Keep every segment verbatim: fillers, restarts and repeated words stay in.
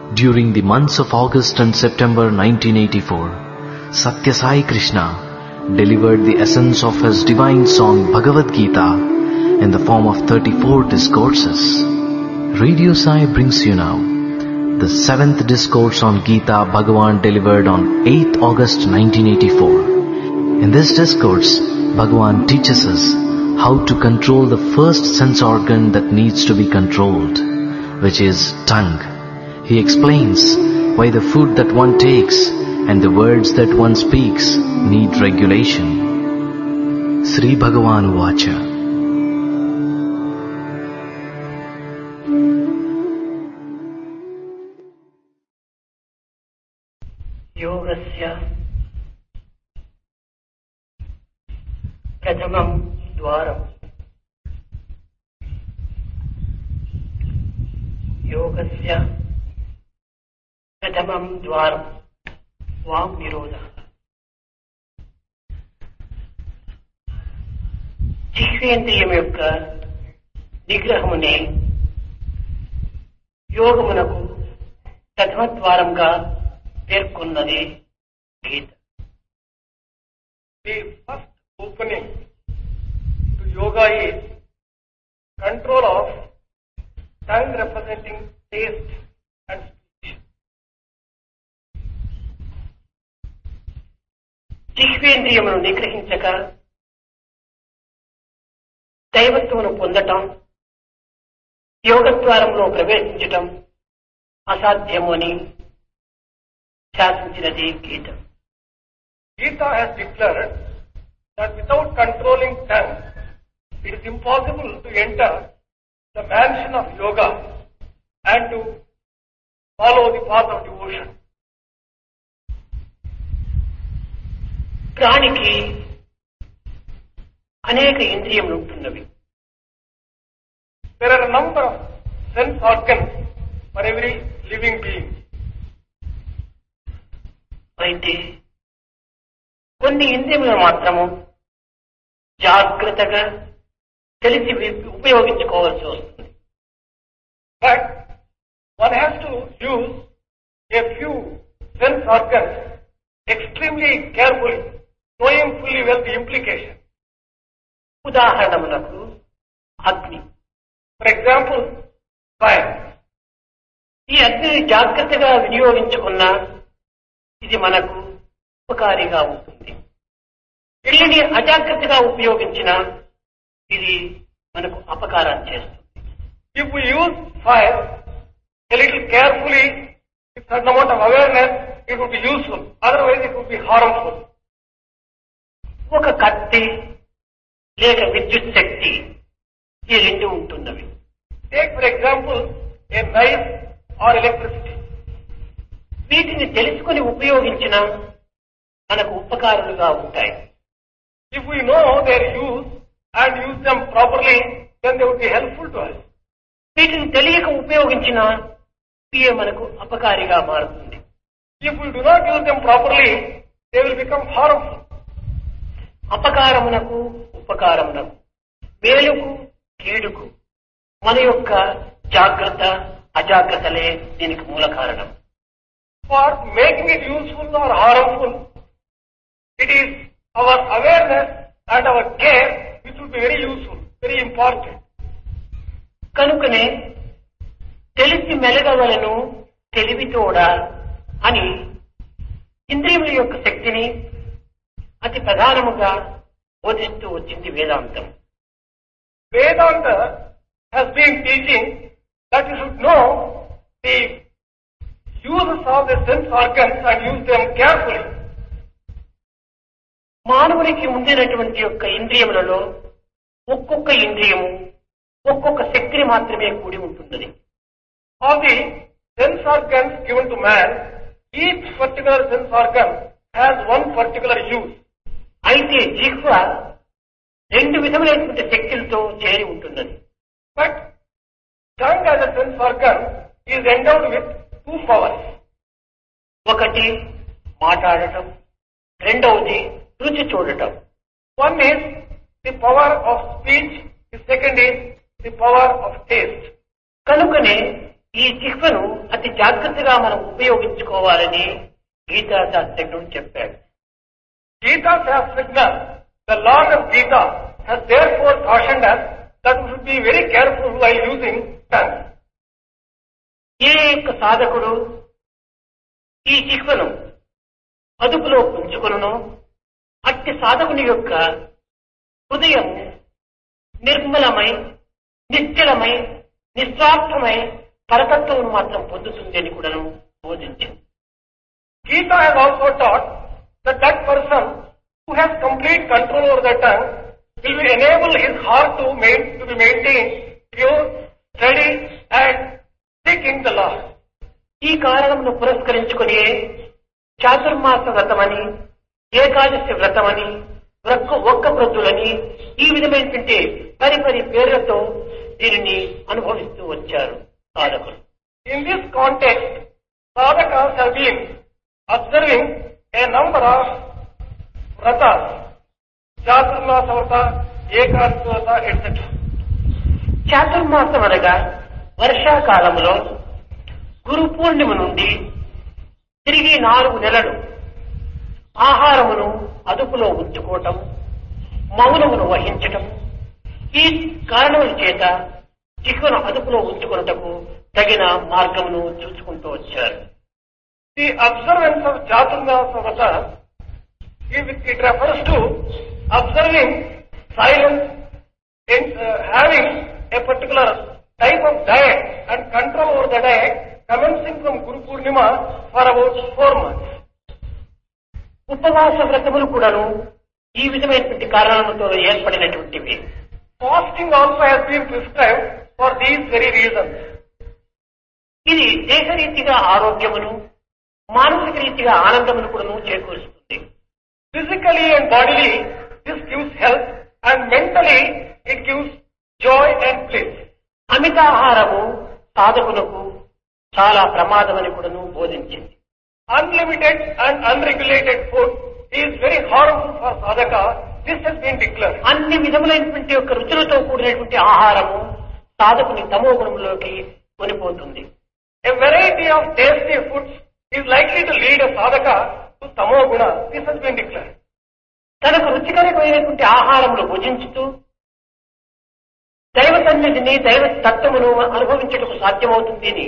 During the months of August and September nineteen eighty-four, Satya Sai Krishna delivered the essence of his divine song Bhagavad Gita in the form of thirty-four discourses. Radio Sai brings you now the seventh discourse on Gita Bhagavan delivered on eighth August nineteen eighty-four. In this discourse, Bhagavan teaches us how to control the first sense organ that needs to be controlled, which is tongue. He explains why the food that one takes and the words that one speaks need regulation. Sri Bhagavan Vacha. Yogasya Pratamam Dwaram. Yogasya Pratamam Dwaram. Vak Nirodha. జిహ్వేంద్రియం యొక్క నిగ్రహమునే యోగమునకు ప్రథమ ద్వారంగా పేర్కొన్నది గీత. The first opening to yoga is control of tongue representing taste and speech. జిహ్వేంద్రియమును నిగ్రహించక దైవత్వమును పొందటం, యోగద్వారంలో ప్రవేశించటం అసాధ్యము అని శాసించినది గీత. Gita has declared that without controlling tongue, it is impossible to enter the mansion of yoga and to follow the path of devotion. ప్రాణికి అనేక ఇంద్రియములు ఉంటున్నవి. There are a number of sense organs for every living being. అయితే కొన్ని ఇంద్రియములను మాత్రము జాగ్రత్తగా తెలిసి ఉపయోగించుకోవాల్సి వస్తుంది. But one has to use a few sense organs extremely carefully, knowing fully well the implication. ఉదాహరణములకు అగ్ని. For example, fire. ఈ అగ్నిని జాగ్రత్తగా వినియోగించుకున్నా ఇది మనకు ఉపకారిగా ఉంటుంది. ఇళ్ళని అజాగ్రత్తగా ఉపయోగించినా ఇది మనకు అపకారం చేస్తుంది. If we use fire a little carefully, with certain amount of awareness, it would be useful. Otherwise, it would be harmful. ఒక కత్తి లేక విద్యుత్ శక్తి ఈ రెండు ఉంటున్నవి. Take for example a knife or electricity. వీటిని తెలుసుకుని ఉపయోగించిన మనకు ఉపకారులుగా ఉంటాయి. If we know their use and use them properly, then they would be helpful to us. వీటిని తెలియక ఉపయోగించిన ఇవే మనకు అపకారిగా మారుతుంది. If we do not use them properly, they will become harmful. అపకారమునకు ఉపకారమునకు, మేలుకు కీడుకు మన యొక్క జాగ్రత్త అజాగ్రత్తలే దీనికి మూల కారణం. For making it useful or harmful, it is our awareness and our care which would be very useful, very important. కనుకనే తెలిసి మెలగవలను తెలివితోడా అని ఇంద్రియముల యొక్క శక్తిని అతి ప్రధానముగా బోధిస్తూ వచ్చింది వేదాంతం. Vedanta has been teaching that you should know the uses of the sense organs and use them carefully. మానవునికి ఉండినటువంటి యొక్క ఇంద్రియములలో ఒక్కొక్క ఇంద్రియము ఒక్కొక్క శక్తిని మాత్రమే కూడి ఉంటున్నది. Of the sense organs given to man, each particular sense organ has one particular use. అయితే జిహ్వ రెండు విధములైనటువంటి శక్తులతో చేరి ఉంటున్నది. But tongue as a sense organ is endowed with two powers. ఒకటి మాట్లాడటం, రెండవది రుచి చూడటం. One is the power of speech, the second is the power of taste. కనుకనే ఈ జిహ్వను అతి జాగ్రత్తగా మనం ఉపయోగించుకోవాలని గీతా శాస్త్రజ్ఞుడు చెప్పాడు. Gita Shastrajna, the Lord of Gita, has therefore cautioned us that we should be very careful while using tongue. ఏ యొక్క సాధకుడు ఈ జిహ్వను అదుపులో ఉంచుకొనునో అట్టి సాధకుని యొక్క హృదయం నిర్మలమై నిశ్చలమై నిస్వార్థమై పరతత్వం మాత్రం పొందుతుంది అని కూడా బోధించింది. Gita has also taught that that person who has complete control over the tongue will be enable his heart to, main, to be maintained pure, steady and seeking the Lord. ఈ కారణమును పురస్కరించుకుని చాతుర్మాస వ్రతమని ఏకాదశి వ్రతమని ఒక్క ఒక్క ప్రొద్దులని ఈ విధమైనటువంటి పరిపరి పేర్లతో దీనిని అనుభవిస్తూ వచ్చారు సాధకులు. In this context, sadhakas have been observing a number of vratas, chaturmasa vrata, ekadasi vrata, et cetera. చాతుర్మాసం అనగా వర్షాకాలంలో గురు పూర్ణిమ నుండి తిరిగి నాలుగు నెలలు ఆహారమును అదుపులో ఉంచుకోవటం, మౌనమును వహించటం, ఈ కారణముల చేత జిహ్వను అదుపులో ఉంచుకున్నటకు తగిన మార్గమును చూసుకుంటూ వచ్చారు. The observance of Chaturmasa Vrata, it refers to observing silence and uh, having a particular type of diet and control over the diet commencing from Guru Purnima for about four months. ఉపవాస వ్రతములు కూడాను ఈ విధమైనటువంటి కారణాలతో ఏర్పడినటువంటివి. Fasting also has been prescribed for these very reasons. ఇది దేహరీతిగా ఆరోగ్యమును మానసిక రీతిగా ఆనందమును కూడాను చేకూరుస్తుంది. Physically and bodily, this gives health, and mentally it gives joy and bliss. అమితాహారము సాధకులకు చాలా ప్రమాదమని కూడాను బోధించింది. Unlimited and unregulated food is very harmful for sadhaka. This has been declared. అన్ని విధములైనటువంటి యొక్క రుచులతో కూడినటువంటి ఆహారము సాధకుని తమో గుణంలోకి కొనిపోతుంది. A variety of tasty foods is likely to lead a sadhaka to tamo guna. This has been declared. తనకు రుచికరమైనటువంటి ఆహారములు భుజించుతూ దైవ సన్నిధిని దైవ తత్వమును అనుభవించటకు సాధ్యమవుతుంది అని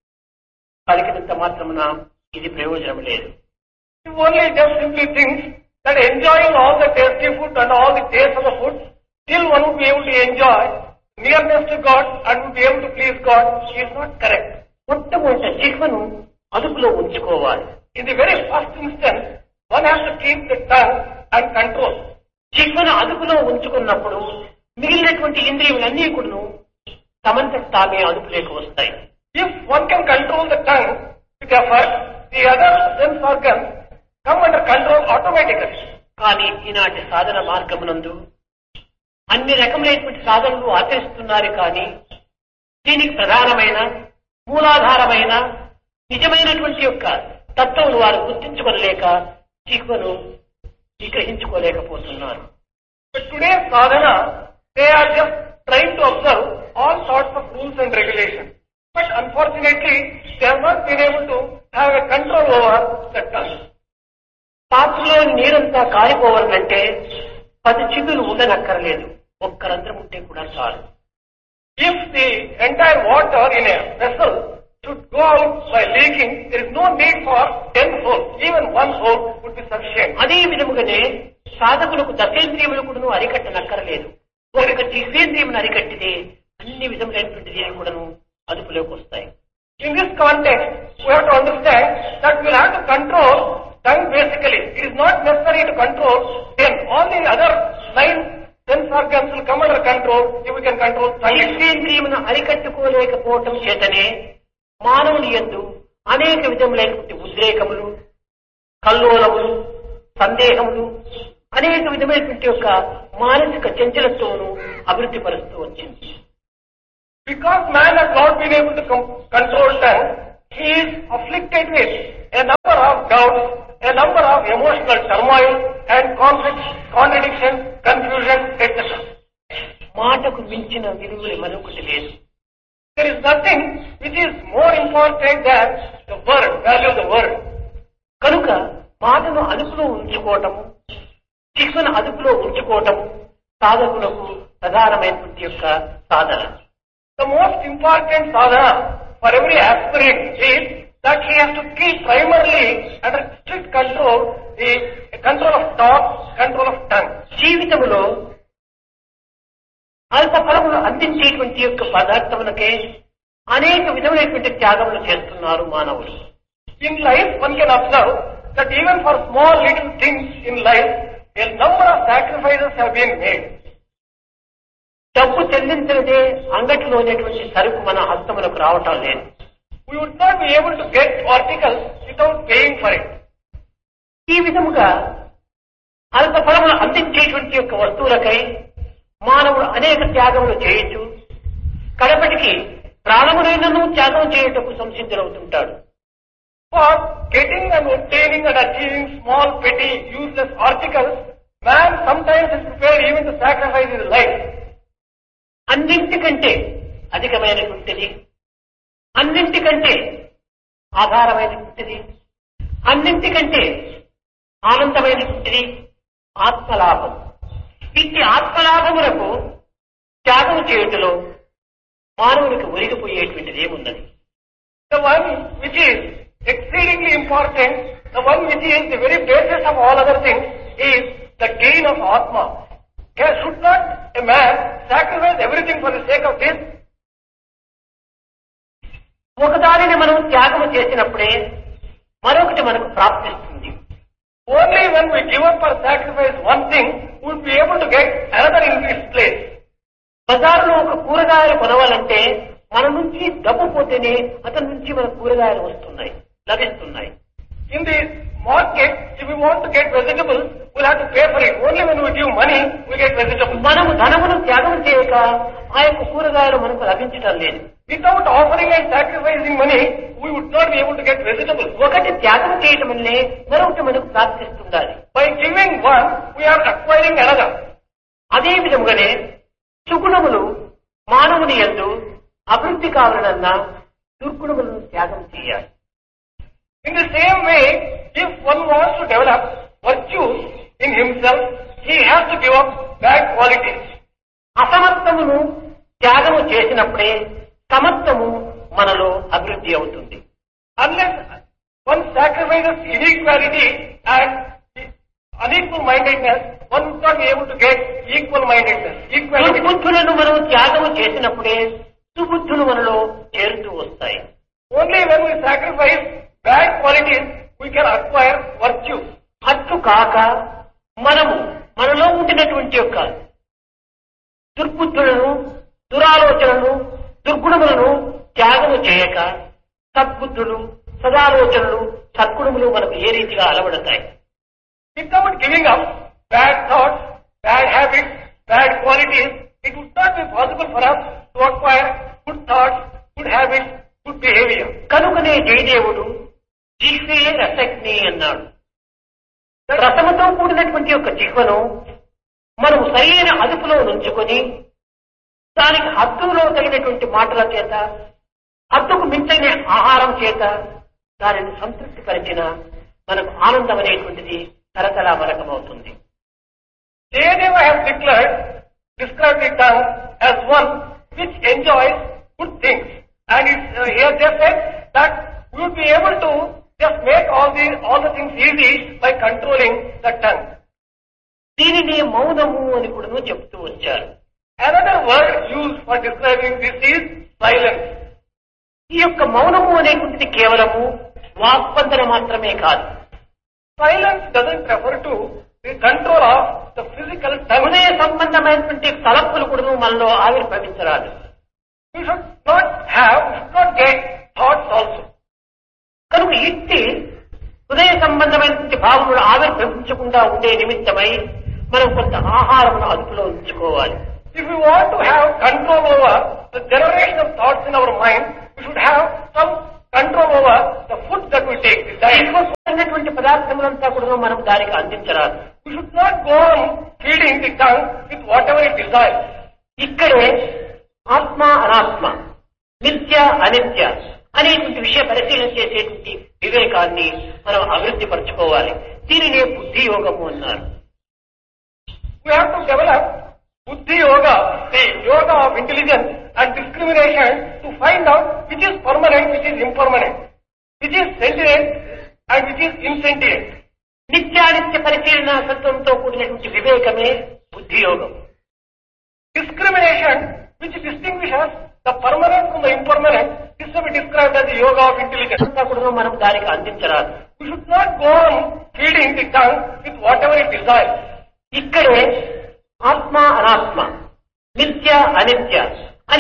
పలికినంత మాత్రమున ఇది ప్రయోజనం లేదు. You only just simply think that enjoying all the tasty food and all the taste of the food, still one would be able to enjoy nearness to God and would be able to please God is not correct. మొట్టమొదట జిహ్వను అదుపులో ఉంచుకోవాలి. In the very first instance, one has to keep the tongue and control. జిహ్వను అదుపులో ఉంచుకున్నప్పుడు మిగిలినటువంటి ఇంద్రియములన్నీ కూడా తమంతట తామే అదుపులోకి వస్తాయి. If one can control the tongue with effort, the other sense organs come under control automatically. కానీ ఈనాటి సాధన మార్గమునందు అన్ని రకములైనటువంటి సాధనలు ఆచరిస్తున్నారు కానీ దీనికి ప్రధానమైన మూలాధారమైన నిజమైనటువంటి యొక్క తత్వమును వారు గుర్తించుకోలేక జిహ్వను నిగ్రహించుకోలేకపోతున్నారు. But today's sadhana, they are just trying to observe all sorts of rules and regulations. But unfortunately, they have not been able to have a control over the tongue. పాత్రలో నీరంతా కారిపోవాలంటే పది చిగులు ఉండనక్కర్లేదు, ఒక్క రంధ్రం ఉంటే కూడా చాలు. If the entire water in a vessel should go out by leaking, there is no need for ten holes. Even one hole would be sufficient. అదే విధముగానే సాధకులకు దశేంద్రియములు కూడా అరికట్టనక్కర్లేదు, ఒక జిహ్వేంద్రియమును అరికట్టితే అన్ని విధములైనటువంటి కూడాను అదుపులోకి వస్తాయి. In this context, we have to understand that we will have to control tongue basically. It is not necessary to control ten. All the other nine sense organs will come under control if we can control tongue. జిహ్వేంద్రియమును అరికట్టుకోలేకపోవటం చేతనే మానవుని యందు అనేక విధములైనటువంటి ఉద్రేకములు, కల్లోలములు, సందేహములు, అనేక విధమైనటువంటి యొక్క మానసిక చంచలత్వమును అభివృద్ధి పరుస్తూ వచ్చింది. Because man has not been able to com- control tongue, he is afflicted with a number of doubts, a number of emotional turmoil and conflicts, contradiction, confusion, et cetera. మాటకు మించిన విలువలు మరొకటి లేదు. There is nothing which is more important than the word, value of the word. కనుక మాటను అదుపులో ఉంచుకోవటము, శిక్షను అదుపులో ఉంచుకోవటము సాధకులకు ప్రధానమైనటువంటి యొక్క సాధన. The most important sadhana for every aspirant is that he has to keep primarily under strict control the control of thought, control of tongue. జీవితంలో అల్ప ఫలములు అందించేటువంటి యొక్క పదార్థములకే అనేక విధమైనటువంటి త్యాగములు చేస్తున్నారు మానవులు. In life, one can observe that even for small little things in life, a number of sacrifices have been made. డబ్బు చెల్లించినదే అంగటిలోనేటువంటి సరుకు మన హస్తములకు రావటం లేదు. We would not be able to get articles without paying for it. ఈ విధముగా అల్ప ఫలములు అందించేటువంటి యొక్క వస్తువులకై మానవుడు అనేక త్యాగములు చేయొచ్చు. కడపటికి ప్రాణమునైనను త్యాగం చేయుటకు సంసిద్ధులవుతుంటాడు. For getting and obtaining and achieving small, petty, useless articles, man sometimes is prepared even to sacrifice his life. అన్నింటికంటే అధికమైనటువంటిది, అన్నింటికంటే ఆధారమైనటువంటిది, అన్నింటికంటే ఆనందమైనటువంటిది ఆత్మలాభం. ఇట్టి ఆత్మలాభములకు త్యాగం చేయుటలో మానవునికి ఒరిగిపోయేటువంటిది ఏమున్నది? The one which is exceedingly important, the one which is the very basis of all other things, is the gain of Atma. Here should not a man sacrifice everything for the sake of this? ఒకదానిని మనం త్యాగం చేసినప్పుడే మరొకటి మనకు ప్రాప్తిస్తుంది. Only when we give up or sacrifice one thing, we will be able to get another in its place. బజారులో ఒక కూరగాయలు కొనవాలంటే మన నుంచి డబ్బు పోతేనే అతని నుంచి మన కూరగాయలు వస్తున్నాయి, లభిస్తున్నాయి. In the market, if we want to get vegetables, we'll have to pay for it. Only when we give money, we get vegetables. మనము ధనమును త్యాగం చేయక ఆ యొక్క కూరగాయలు మనకు లభించటం లేదు. Without offering and sacrificing money, we would not be able to get vegetables. ఒకటి త్యాగం చేయటం వల్లే మరొకటి మనకు ప్రాప్తిస్తుండాలి. By giving one, we are acquiring another. అదే విధముగానే సుగుణములు మానవుని యందు అభివృద్ధి కావాలన్నా దుర్గుణములను త్యాగం చేయాలి. In the same way, if one wants to develop virtues in himself, he has to give up bad qualities. అసమర్థమును త్యాగము చేసినప్పుడే సమర్థము మనలో అభివృద్ధి అవుతుంది. Unless one sacrifices inequality and unequal mindedness, one would not be able to get equal mindedness. Equality. దుర్బుద్ధులను మనం త్యాగము చేసినప్పుడే సుబుద్ధులు మనలో చేరుతూ వస్తాయి. Only when we sacrifice bad qualities, we can acquire virtue. అట్లు కాక మనము మనలో ఉండినటువంటి యొక్క దుర్బుద్ధులను, దురాలోచనలను, దుర్గుణములను త్యాగము చేయక సద్బుద్ధులు, సదాలోచనలు, సద్గుణములు మనకు ఏ రీతిగా అలవడతాయి? Without giving up bad thoughts, bad habits, bad qualities, it would not be possible for us to acquire good thoughts, good habits, good behavior. కనుకనే జయదేవుడు జిహ్వే రసజ్ఞి అన్నాడు. రసముతో కూడినటువంటి యొక్క జిహ్వను మనం సరైన అదుపులో ఉంచుకొని దానికి హద్దులో తగినటువంటి మాటల చేత, హద్దుకు మించిన ఆహారం చేత దానిని సంతృప్తి పరిచిన మనకు ఆనందం అనేటువంటిది తరతలా మరకమవుతుంది. Jayadeva has declared, described the tongue as one which enjoys good things. And it's, uh, he has just said that we would be able to just make all the, all the things easy by controlling the tongue. దీనిని మౌనము అని కూడా చెప్తూ వచ్చారు. Another word used for describing this is silence. ఈ యొక్క మౌనము అనేటువంటిది కేవలము వాక్పందన మాత్రమే కాదు. Silence doesn't refer to the control of the physical tongue. హృదయ సంబంధమైనటువంటి తలపులు కూడా మనలో ఆవిర్భవించరాదు. We should not have, we should not get thoughts also. కనుక ఇట్టి హృదయ సంబంధమైనటువంటి భావములు ఆవిర్భవించకుండా ఉండే నిమిత్తమై మనం కొంత ఆహారమును అదుపులో ఉంచుకోవాలి. If we want to have control over the generation of thoughts in our mind, we should have some control over the food that we take. దీనికోసమైనటువంటి పదార్థములంతా కూడా మనం దానికి అందించరాదు. We should not go on feeding the tongue with whatever it desires. ఇక్కడే ఆత్మ అనాత్మ, నిత్య అనిత్య అనేటువంటి విషయ పరిశీలన చేసేటువంటి వివేకాన్ని మనం అభివృద్ధి పరచుకోవాలి. దీనినే బుద్ధి యోగము అన్నారు. We have to develop Buddhi Yoga, the yoga of intelligence and discrimination to find out which is permanent, which is impermanent, which is sentient and which is insentient. నిత్యానిత్య పరిశీలన సత్వంతో కూడినటువంటి వివేకమే బుద్ధి యోగం. Discrimination which distinguishes the permanent from the impermanent is to be described as the yoga of intelligence. కూడా మనం దానికి అందించరాదు. We should not go on feeding the tongue with whatever it desires. ఇక్కడే ఆత్మ అనాత్మ, నిత్య అనిత్య